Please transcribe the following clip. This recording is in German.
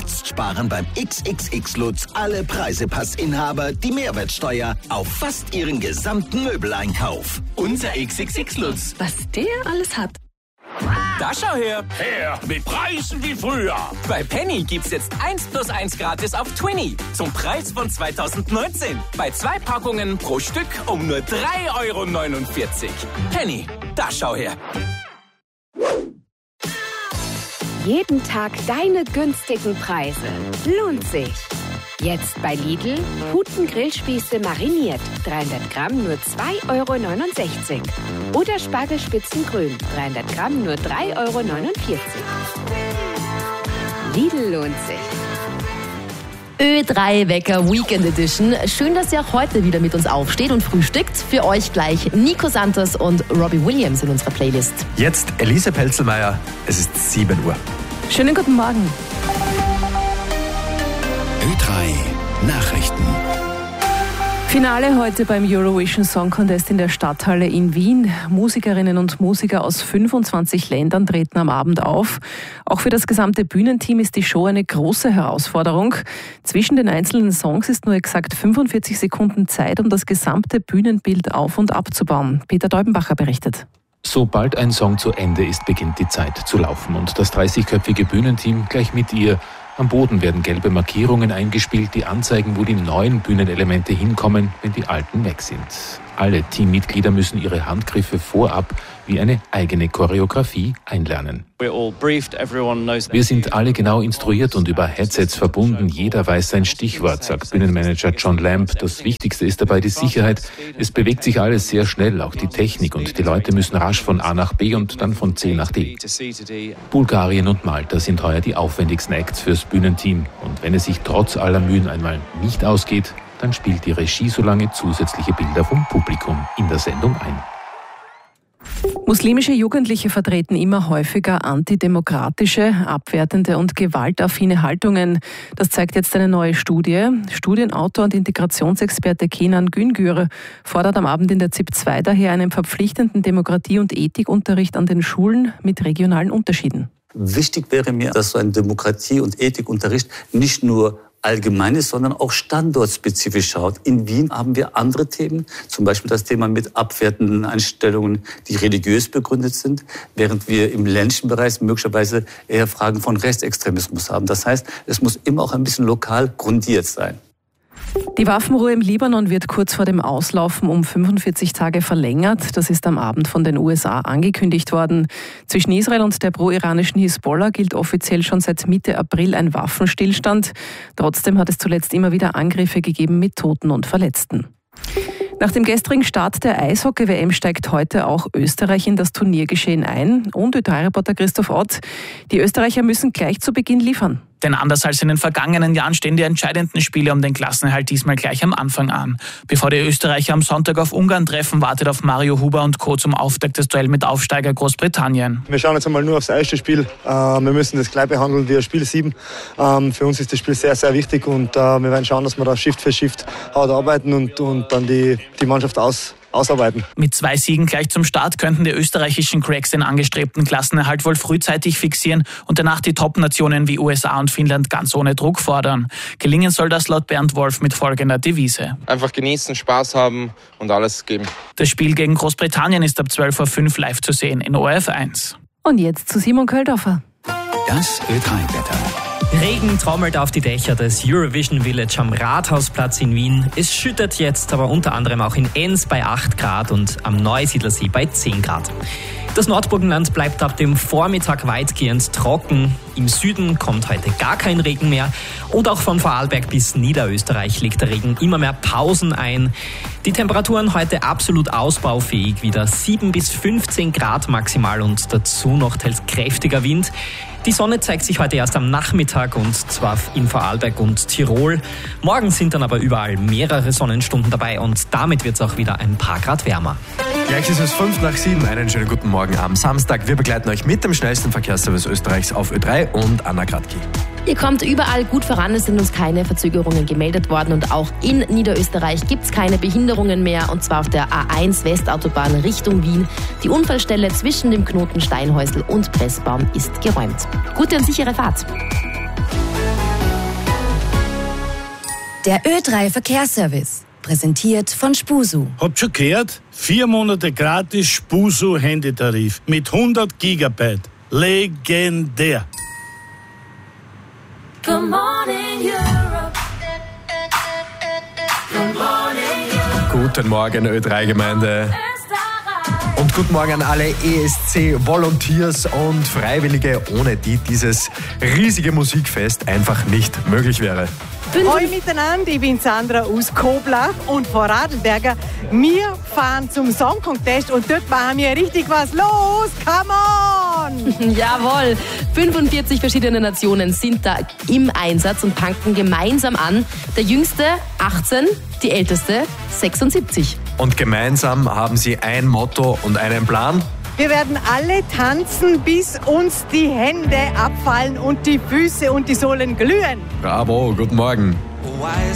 Jetzt sparen beim XXX Lutz alle Preisepassinhaber die Mehrwertsteuer auf fast ihren gesamten Möbeleinkauf. Unser XXX Lutz. Was der alles hat. Da schau her. Her, mit Preisen wie früher. Bei Penny gibt's jetzt 1+1 gratis auf Twinny. Zum Preis von 2019. Bei 2 Packungen pro Stück um nur 3,49 €. Penny, da schau her. Jeden Tag deine günstigen Preise. Lohnt sich. Jetzt bei Lidl, Puten-Grillspieße mariniert, 300 Gramm nur 2,69 €. Oder Spargelspitzen grün, 300 Gramm nur 3,49 €. Lidl lohnt sich. Ö3 Wecker Weekend Edition. Schön, dass ihr auch heute wieder mit uns aufsteht und frühstückt. Für euch gleich Nico Santos und Robbie Williams in unserer Playlist. Jetzt Elise Pelzelmeier. Es ist 7 Uhr. Schönen guten Morgen. Ö3 Nachrichten. Finale heute beim Eurovision Song Contest in der Stadthalle in Wien. Musikerinnen und Musiker aus 25 Ländern treten am Abend auf. Auch für das gesamte Bühnenteam ist die Show eine große Herausforderung. Zwischen den einzelnen Songs ist nur exakt 45 Sekunden Zeit, um das gesamte Bühnenbild auf- und abzubauen. Peter Deubenbacher berichtet. Sobald ein Song zu Ende ist, beginnt die Zeit zu laufen und das 30-köpfige Bühnenteam gleich mit ihr. Am Boden werden gelbe Markierungen eingespielt, die anzeigen, wo die neuen Bühnenelemente hinkommen, wenn die alten weg sind. Alle Teammitglieder müssen ihre Handgriffe vorab wie eine eigene Choreografie einlernen. Wir sind alle genau instruiert und über Headsets verbunden. Jeder weiß sein Stichwort, sagt Bühnenmanager John Lamb. Das Wichtigste ist dabei die Sicherheit. Es bewegt sich alles sehr schnell, auch die Technik, und die Leute müssen rasch von A nach B und dann von C nach D. Bulgarien und Malta sind heuer die aufwendigsten Acts fürs Bühnenteam. Und wenn es sich trotz aller Mühen einmal nicht ausgeht, dann spielt die Regie so lange zusätzliche Bilder vom Publikum in der Sendung ein. Muslimische Jugendliche vertreten immer häufiger antidemokratische, abwertende und gewaltaffine Haltungen. Das zeigt jetzt eine neue Studie. Studienautor und Integrationsexperte Kenan Güngör fordert am Abend in der ZIP 2 daher einen verpflichtenden Demokratie- und Ethikunterricht an den Schulen mit regionalen Unterschieden. Wichtig wäre mir, dass so ein Demokratie- und Ethikunterricht nicht nur Allgemeines, sondern auch standortspezifisch schaut. In Wien haben wir andere Themen, zum Beispiel das Thema mit abwertenden Einstellungen, die religiös begründet sind, während wir im ländlichen Bereich möglicherweise eher Fragen von Rechtsextremismus haben. Das heißt, es muss immer auch ein bisschen lokal grundiert sein. Die Waffenruhe im Libanon wird kurz vor dem Auslaufen um 45 Tage verlängert. Das ist am Abend von den USA angekündigt worden. Zwischen Israel und der pro-iranischen Hisbollah gilt offiziell schon seit Mitte April ein Waffenstillstand. Trotzdem hat es zuletzt immer wieder Angriffe gegeben mit Toten und Verletzten. Nach dem gestrigen Start der Eishockey-WM steigt heute auch Österreich in das Turniergeschehen ein. Und Ö3-Reporter Christoph Ott, die Österreicher müssen gleich zu Beginn liefern. Denn anders als in den vergangenen Jahren stehen die entscheidenden Spiele um den Klassenerhalt diesmal gleich am Anfang an. Bevor die Österreicher am Sonntag auf Ungarn treffen, wartet auf Mario Huber und Co. zum Auftakt das Duell mit Aufsteiger Großbritannien. Wir schauen jetzt einmal nur aufs erste Spiel. Wir müssen das gleich behandeln wie Spiel 7. Für uns ist das Spiel sehr, sehr wichtig und wir werden schauen, dass wir da Shift für Shift hart arbeiten und dann die Mannschaft ausarbeiten. Mit 2 Siegen gleich zum Start könnten die österreichischen Cracks den angestrebten Klassenerhalt wohl frühzeitig fixieren und danach die Top-Nationen wie USA und Finnland ganz ohne Druck fordern. Gelingen soll das laut Bernd Wolf mit folgender Devise: Einfach genießen, Spaß haben und alles geben. Das Spiel gegen Großbritannien ist ab 12:05 Uhr live zu sehen in ORF 1. Und jetzt zu Simon Köldorfer. Das Ö3-Wetter. Regen trommelt auf die Dächer des Eurovision Village am Rathausplatz in Wien. Es schüttet jetzt aber unter anderem auch in Enns bei 8 Grad und am Neusiedlersee bei 10 Grad. Das Nordburgenland bleibt ab dem Vormittag weitgehend trocken. Im Süden kommt heute gar kein Regen mehr. Und auch von Vorarlberg bis Niederösterreich legt der Regen immer mehr Pausen ein. Die Temperaturen heute absolut ausbaufähig, wieder 7 bis 15 Grad maximal und dazu noch teils kräftiger Wind. Die Sonne zeigt sich heute erst am Nachmittag und zwar in Vorarlberg und Tirol. Morgen sind dann aber überall mehrere Sonnenstunden dabei und damit wird es auch wieder ein paar Grad wärmer. Gleich ist es 5:05. Einen schönen guten Morgen am Samstag. Wir begleiten euch mit dem schnellsten Verkehrsservice Österreichs auf Ö3 und Anna Gradki. Ihr kommt überall gut voran, es sind uns keine Verzögerungen gemeldet worden und auch in Niederösterreich gibt es keine Behinderungen mehr und zwar auf der A1 Westautobahn Richtung Wien. Die Unfallstelle zwischen dem Knoten Steinhäusl und Pressbaum ist geräumt. Gute und sichere Fahrt. Der Ö3 Verkehrsservice. Präsentiert von Spusu. Habt schon gehört? 4 Monate gratis Spusu Handytarif mit 100 Gigabyte. Legendär. Good morning, Europe. Good morning, Europe. Guten Morgen, Ö3-Gemeinde. Und guten Morgen an alle ESC-Volunteers und Freiwillige, ohne die dieses riesige Musikfest einfach nicht möglich wäre. Hallo miteinander, ich bin Sandra aus Koblach und von Radlberger. Wir fahren zum Song Contest und dort machen wir richtig was los. Come on! Jawohl, 45 verschiedene Nationen sind da im Einsatz und tanken gemeinsam an. Der jüngste 18, die älteste 76. Und gemeinsam haben sie ein Motto und einen Plan. Wir werden alle tanzen, bis uns die Hände abfallen und die Füße und die Sohlen glühen. Bravo, guten Morgen.